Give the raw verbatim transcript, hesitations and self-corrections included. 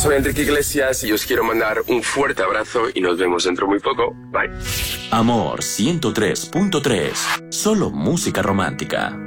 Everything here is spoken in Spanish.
soy Enrique Iglesias y os quiero mandar un fuerte abrazo y nos vemos dentro muy poco. Bye. Amor ciento tres punto tres. Solo música romántica.